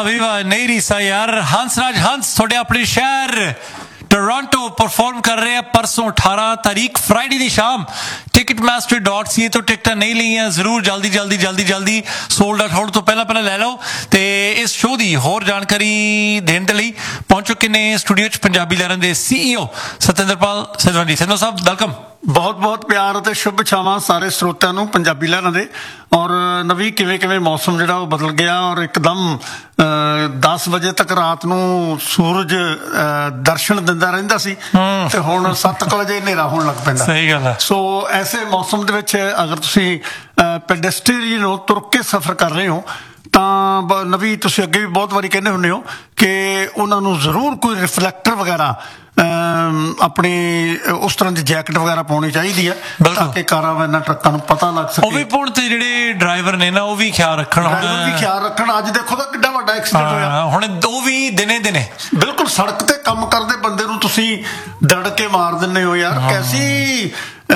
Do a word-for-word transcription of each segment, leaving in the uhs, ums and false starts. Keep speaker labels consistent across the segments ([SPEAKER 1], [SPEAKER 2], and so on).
[SPEAKER 1] ਵੀ ਵਾਹ, ਨਹੀਂ ਰੀਸਾ ਯਾਰ। ਹੰਸਰਾਜ ਹੰਸ ਤੁਹਾਡੇ ਆਪਣੇ ਸ਼ਹਿਰ ਟੋਰਾਂਟੋ ਪਰਫਾਰਮ ਕਰ ਰਹੇ ਆ ਪਰਸੋਂ ਅਠਾਰਾਂ ਤਾਰੀਖ ਫਰਾਈਡੇ ਦੀ ਸ਼ਾਮ। ਟਿਕਟ ਮਾਸਟਰ ਡਾਟ ਸੀ ਏ ਤੋਂ ਟਿਕਟਾਂ ਨਹੀਂ ਲਈਆਂ, ਜ਼ਰੂਰ ਜਲਦੀ ਜਲਦੀ ਜਲਦੀ ਜਲਦੀ ਸੋਲਡ ਆਊਟ ਹੋਣ ਤੋਂ ਪਹਿਲਾਂ ਪਹਿਲਾਂ ਲੈ ਲਓ। ਤੇ ਇਸ ਸ਼ੋਅ ਦੀ ਹੋਰ ਜਾਣਕਾਰੀ ਦੇਣ ਦੇ ਲਈ ਪਹੁੰਚ ਚੁੱਕੇ ਨੇ ਸਟੂਡੀਓ 'ਚ ਪੰਜਾਬੀ ਲਹਿਰਾਂ ਦੇ ਸੀਈਓ ਸਤਿੰਦਰਪਾਲ ਸਿਧਵੰਦੀ। ਸਿਧਵ ਸਾਹਿਬ ਵੈਲਕਮ।
[SPEAKER 2] ਬਹੁਤ ਬਹੁਤ ਪਿਆਰ ਅਤੇ ਸ਼ੁਭ ਇਛਾਵਾਂ ਸਾਰੇ ਸਰੋਤਿਆਂ ਨੂੰ ਪੰਜਾਬੀ ਲਹਿਰਾਂ ਦੇ। ਔਰ ਨਵੀਂ ਕਿਵੇਂ ਕਿਵੇਂ ਮੌਸਮ ਜਿਹੜਾ ਉਹ ਬਦਲ ਗਿਆ ਔਰ ਇੱਕਦਮ ਦਸ ਵਜੇ ਤੱਕ ਰਾਤ ਨੂੰ ਸੂਰਜ ਦਰਸ਼ਨ ਦਿੰਦਾ ਰਹਿੰਦਾ ਸੀ ਤੇ ਹੁਣ ਸੱਤ ਕੁ ਵਜੇ ਹਨੇਰਾ ਹੋਣ ਲੱਗ ਪੈਂਦਾ।
[SPEAKER 1] ਸਹੀ ਗੱਲ ਹੈ।
[SPEAKER 2] ਸੋ ਐਸੇ ਮੌਸਮ ਦੇ ਵਿੱਚ ਅਗਰ ਤੁਸੀਂ ਪੈਡੈਸਟਰੀਅਨ ਹੋ, ਤੁਰ ਕੇ ਸਫ਼ਰ ਕਰ ਰਹੇ ਹੋ ਤਾਂ ਨਵੀਂ ਤੁਸੀਂ ਅੱਗੇ ਵੀ ਬਹੁਤ ਵਾਰੀ ਕਹਿੰਦੇ ਹੁੰਦੇ ਹੋ ਕਿ ਉਹਨਾਂ ਨੂੰ ਜ਼ਰੂਰ ਕੋਈ ਰਿਫਲੈਕਟਰ ਵਗੈਰਾ ਆਪਣੀ ਉਸ ਤਰ੍ਹਾਂ ਦੀ ਜੈਕਟ ਵਗੈਰਾ ਪਾਉਣੀ ਚਾਹੀਦੀ ਹੈ ਤਾਂ ਕਿ ਕਾਰਾਂ ਵੈਨਾਂ ਟਰੱਕਾਂ ਨੂੰ ਪਤਾ ਲੱਗ ਸਕੇ।
[SPEAKER 1] ਉਹ ਵੀ ਪੁਣ ਤੇ ਜਿਹੜੇ ਡਰਾਈਵਰ ਨੇ ਨਾ ਉਹ ਵੀ ਖਿਆਲ ਰੱਖਣ।
[SPEAKER 2] ਉਹ ਵੀ ਖਿਆਲ ਰੱਖਣ। ਅੱਜ ਦੇਖੋ ਤਾਂ ਕਿੱਡਾ ਵੱਡਾ ਐਕਸੀਡੈਂਟ ਹੋਇਆ ਹੁਣ,
[SPEAKER 1] ਉਹ ਵੀ ਦਿਨੇ ਦਿਨੇ
[SPEAKER 2] ਬਿਲਕੁਲ ਸੜਕ ਤੇ ਕੰਮ ਕਰਦੇ ਬੰਦੇ ਨੂੰ ਤੁਸੀਂ ਦੜ ਕੇ ਮਾਰ ਦਿੰਦੇ ਹੋ ਯਾਰ। ਕੈਸੀ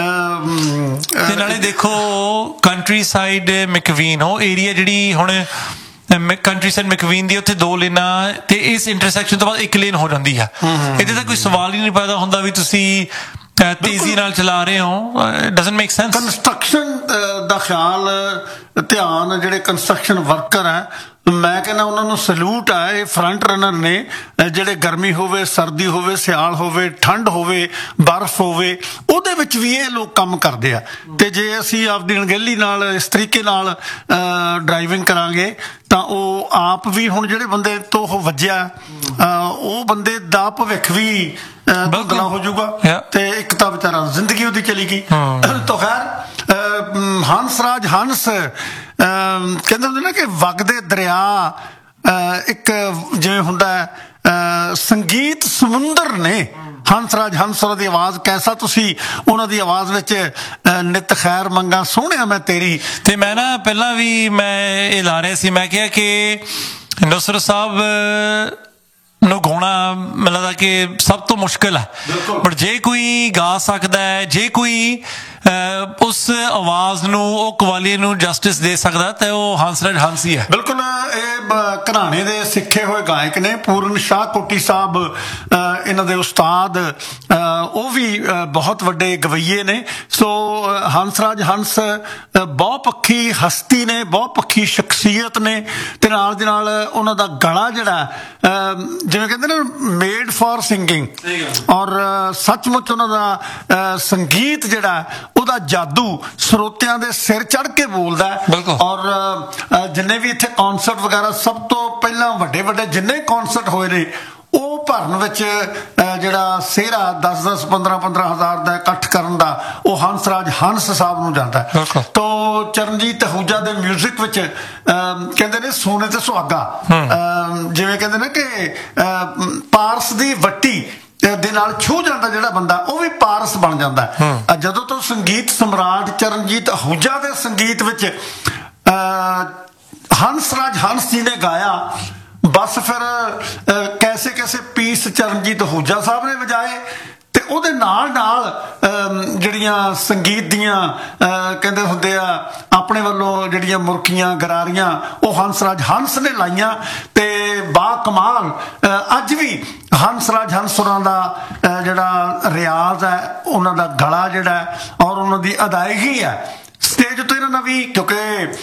[SPEAKER 1] ਤੇ ਨਾਲੇ ਦੇਖੋ ਕੰਟਰੀ ਸਾਈਡ ਮੈਕਵੀਨ ਉਹ ਏਰੀਆ ਜਿਹੜੀ ਹੁਣ ਕੰਟਰੀ ਸਾਈਡ ਮੈਕਵੀਨ ਦੀ ਉੱਥੇ ਦੋ ਲੇਨਾਂ ਤੇ ਇਸ ਇੰਟਰਸੈਕਸ਼ਨ ਤੋਂ ਬਾਅਦ ਇੱਕ ਲੇਨ ਹੋ ਜਾਂਦੀ ਆ। ਇਹਦੇ ਤਾਂ ਕੋਈ ਸਵਾਲ ਹੀ ਨਹੀਂ ਪੈਦਾ ਹੁੰਦਾ ਵੀ ਤੁਸੀਂ ਤੇਜ਼ੀ ਨਾਲ ਚਲਾ ਰਹੇ ਹੋ। Doesn't make sense.
[SPEAKER 2] ਕੰਸਟਰਕਸ਼ਨ ਦਾ ਖਿਆਲ ਧਿਆਨ ਜਿਹੜੇ ਕੰਸਟਰਕਸ਼ਨ ਵਰਕਰ ਹੈ ਮੈਂ ਕਹਿੰਦਾ ਉਹਨਾਂ ਨੂੰ ਸਲੂਟ ਆ। ਇਹ ਫਰੰਟ ਰਨਰ ਨੇ ਜਿਹੜੇ ਗਰਮੀ ਹੋਵੇ, ਸਰਦੀ ਹੋਵੇ, ਸਿਆਲ ਹੋਵੇ, ਠੰਡ ਹੋਵੇ, ਬਰਫ਼ ਹੋਵੇ, ਉਹਦੇ ਵਿੱਚ ਵੀ ਇਹ ਲੋਕ ਕੰਮ ਕਰਦੇ ਆ। ਤੇ ਜੇ ਅਸੀਂ ਆਪਦੀ ਅਣਗਹਿਲੀ ਨਾਲ ਇਸ ਤਰੀਕੇ ਨਾਲ ਡਰਾਈਵਿੰਗ ਕਰਾਂਗੇ ਤਾਂ ਉਹ ਆਪ ਵੀ ਹੁਣ ਜਿਹੜੇ ਬੰਦੇ ਤੋਂ ਉਹ ਵੱਜਿਆ ਉਹ ਬੰਦੇ ਦਾ ਭਵਿੱਖ ਵੀ ਬਦਲਾ ਹੋ ਜਾਊਗਾ ਤੇ ਇੱਕ ਤਾਂ ਵਿਚਾਰਾ ਜ਼ਿੰਦਗੀ ਉਹਦੀ ਚਲੀ ਗਈ। ਤਾਂ ਖੈਰ ਹੰਸਰਾਜ ਹੰਸ ਕਹਿੰਦੇ ਹੁੰਦੇ ਨਾ ਕਿ ਵਗਦੇ ਦਰਿਆ ਇੱਕ ਜਿਵੇਂ ਹੁੰਦਾ ਸੰਗੀਤ ਸਮੁੰਦਰ ਨੇ। ਹੰਸਰਾਜ ਹੰਸ ਉਹਨਾਂ ਦੀ ਆਵਾਜ਼ ਕੈਸਾ ਤੁਸੀਂ ਉਹਨਾਂ ਦੀ ਆਵਾਜ਼ ਵਿੱਚ ਨਿਤ ਖੈਰ ਮੰਗਾ ਸੋਹਣਿਆ ਮੈਂ ਤੇਰੀ।
[SPEAKER 1] ਤੇ ਮੈਂ ਨਾ ਪਹਿਲਾਂ ਵੀ ਮੈਂ ਇਹ ਲਾ ਰਿਹਾ ਸੀ, ਮੈਂ ਕਿਹਾ ਕਿ ਨੁਸਰਤ ਸਾਹਿਬ ਨੂੰ ਗਾਉਣਾ ਮੈਨੂੰ ਲੱਗਦਾ ਕਿ ਸਭ ਤੋਂ ਮੁਸ਼ਕਿਲ ਹੈ, ਬਟ ਜੇ ਕੋਈ ਗਾ ਸਕਦਾ ਹੈ, ਜੇ ਕੋਈ ਉਸ ਆਵਾਜ਼ ਨੂੰ ਉਹ ਕਵਾਲੀ ਨੂੰ ਜਸਟਿਸ ਦੇ ਸਕਦਾ ਤਾਂ ਉਹ ਹੰਸਰਾਜ ਹੰਸ ਹੀ ਹੈ।
[SPEAKER 2] ਬਿਲਕੁਲ ਇਹ ਘਰਾਣੇ ਦੇ ਸਿੱਖੇ ਹੋਏ ਗਾਇਕ ਨੇ। ਪੂਰਨ ਸ਼ਾਹ ਕੋਟੀ ਸਾਹਿਬ ਇਹਨਾਂ ਦੇ ਉਸਤਾਦ, ਉਹ ਵੀ ਬਹੁਤ ਵੱਡੇ ਗਵਈਏ ਨੇ। ਸੋ ਹੰਸਰਾਜ ਹੰਸ ਬਹੁਪੱਖੀ ਹਸਤੀ ਨੇ, ਬਹੁਪੱਖੀ ਸ਼ਖਸੀਅਤ ਨੇ ਤੇ ਨਾਲ ਦੇ ਨਾਲ ਉਹਨਾਂ ਦਾ ਗਲਾ ਜਿਹੜਾ ਜਿਵੇਂ ਕਹਿੰਦੇ ਨਾ ਮੇਡ ਫॉर ਸਿੰਗਿੰਗ ਔਰ ਸੱਚਮੁੱਚ ਉਹਨਾਂ ਦਾ ਸੰਗੀਤ ਜਿਹੜਾ ਉਹਦਾ ਜਾਦੂ ਸਰੋਤਿਆਂ ਦੇ ਸਿਰ ਚੜ੍ਹ ਕੇ ਬੋਲਦਾ। ਔਰ ਜਿੰਨੇ ਵੀ ਇੱਥੇ ਕੌਂਸਰਟ ਵਗੈਰਾ ਸਭ ਤੋਂ ਪਹਿਲਾਂ ਵੱਡੇ ਵੱਡੇ ਜਿੰਨੇ ਕੌਂਸਰਟ ਹੋਏ ਨੇ ਉਹ ਭਰਨ ਵਿੱਚ ਜਿਹੜਾ ਸਿਹਰਾ ਦਸ ਦਸ ਪੰਦਰਾਂ ਪੰਦਰਾਂ ਹਜ਼ਾਰ ਦਾ ਇਕੱਠ ਕਰਨ ਦਾ ਉਹ ਹੰਸਰਾਜ ਹੰਸ ਸਾਹਿਬ ਨੂੰ ਜਾਂਦਾ। ਤੋ ਚਰਨਜੀਤ ਅਹੂਜਾ ਦੇ ਮਿਊਜ਼ਿਕ ਵਿੱਚ ਕਹਿੰਦੇ ਨੇ ਸੋਨੇ ਤੇ ਸੁਹਾਗਾ, ਜਿਵੇਂ ਕਹਿੰਦੇ ਨੇ ਕਿ ਪਾਰਸ ਦੀ ਵੱਟੀ ਦੇ ਨਾਲ ਛੂਹ ਜਾਂਦਾ ਜਿਹੜਾ ਬੰਦਾ ਉਹ ਵੀ ਪਾਰਸ ਬਣ ਜਾਂਦਾ। ਜਦੋਂ ਤੋਂ ਸੰਗੀਤ ਸਮਰਾਟ ਚਰਨਜੀਤ ਅਹੂਜਾ ਦੇ ਸੰਗੀਤ ਵਿੱਚ ਹੰਸਰਾਜ ਹੰਸ ਜੀ ਨੇ ਗਾਇਆ, ਬਸ ਫਿਰ ਕੈਸੇ ਕੈਸੇ ਪੀਸ ਚਰਨਜੀਤ ਅਹੂਜਾ ਸਾਹਿਬ ਨੇ ਵਜਾਏ ਤੇ ਉਹਦੇ ਨਾਲ ਨਾਲ ਜਿਹੜੀਆਂ ਸੰਗੀਤ ਦੀਆਂ ਕਹਿੰਦੇ ਹੁੰਦੇ ਆ ਆਪਣੇ ਵੱਲੋਂ ਜਿਹੜੀਆਂ ਮੁਰਕੀਆਂ ਗਰਾਰੀਆਂ ਉਹ ਹੰਸਰਾਜ ਹੰਸ ਨੇ ਲਾਈਆਂ ਤੇ ਬਾ ਕਮਾਲ ਅੱਜ ਵੀ ਹੰਸਰਾਜ ਹੰਸ ਹੋਰਾਂ ਦਾ ਜਿਹੜਾ ਰਿਆਜ਼ ਹੈ, ਉਹਨਾਂ ਦਾ ਗਲਾ ਜਿਹੜਾ ਔਰ ਉਹਨਾਂ ਦੀ ਅਦਾਇਗੀ ਹੈ ਸਟੇਜ ਉੱਤੇ ਇਹਨਾਂ ਦਾ ਵੀ, ਕਿਉਂਕਿ